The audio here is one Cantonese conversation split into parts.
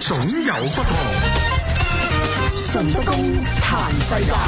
總有不同。順德公彈世界。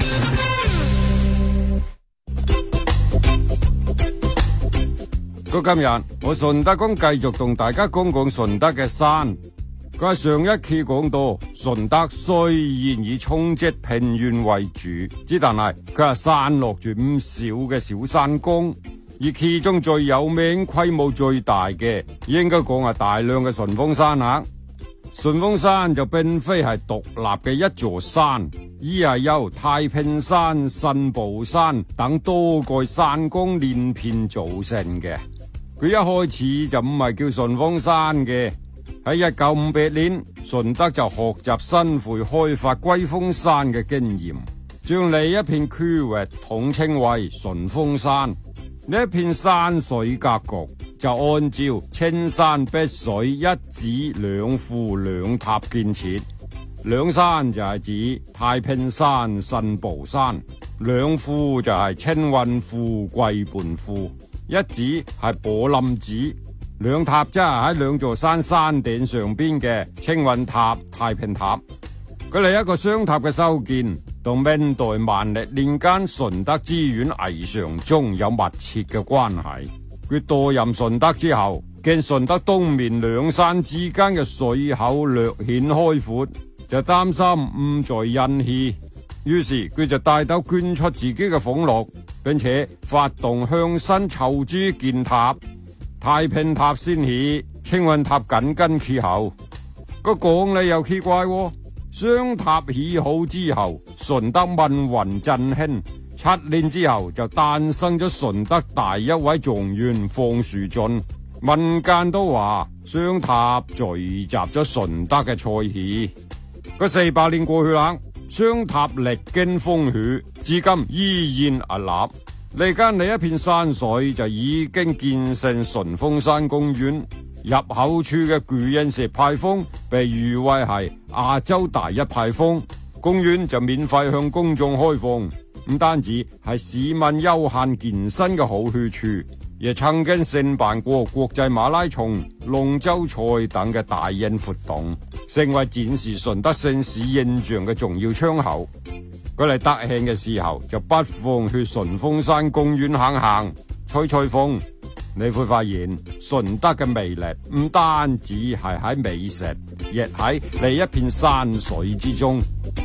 今日我順德公繼續同大家講講順德嘅山。佢係上一期講到順德雖然以沖積平原為主，之但係佢係散落住唔少嘅小山崗，而其中最有名、規模最大嘅，應該講係大量嘅順峰山啊。順峰山就並非係獨立嘅一座山，而係由太平山、新寶山等多個山崗連片組成嘅。佢一開始就唔係叫順峰山嘅。喺1958年，順德就學習新會開發龜峰山嘅經驗，將呢一片區域統稱為順峰山。呢一片山水格局就按照青山碧水一寺兩峰兩塔建設。兩山就係指太平山、新寶山，兩峰就係青雲峰、龜盤峰，一寺係寶林寺。兩塔即係喺兩座山山頂上邊嘅青雲塔、太平塔。佢哋一個雙塔嘅修建，同明代萬曆年間順德知縣魏常忠有密切嘅關係。佢墮任順德之後，見順德東面兩山之間嘅水口略顯開闊，就擔心唔再引氣，於是佢就大膽捐出自己嘅俸祿，並且發動鄉紳籌資建塔。太平塔先起，青雲塔緊跟其後。個講理又奇怪喎，雙塔起好之後，順德民運振興，7年之後就誕生咗順德第一位狀元方樹俊。民間都話雙塔聚集咗順德嘅菜氣。400年過去啦，雙塔歷經風雨，至今依然屹立。嚟間呢一片山水就已經建成順峰山公園，入口處嘅巨型石牌坊被譽為係亞洲第一牌坊。公園就免費向公眾開放，唔單止係市民休閒健身嘅好去處，亦曾經承辦過國際馬拉松、龍舟賽等嘅大型活動，成為展示順德城市形象嘅重要窗口。佢嚟德慶嘅時候，就不妨去順峰山公園行行、吹吹風。你會發現順德嘅魅力唔單止係喺美食，亦喺呢一片山水之中。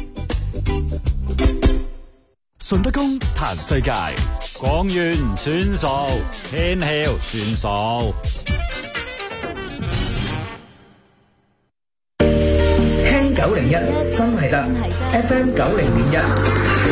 順德公彈世界，講完算數，天曉算數。 聽901真係得 ，FM 90.1。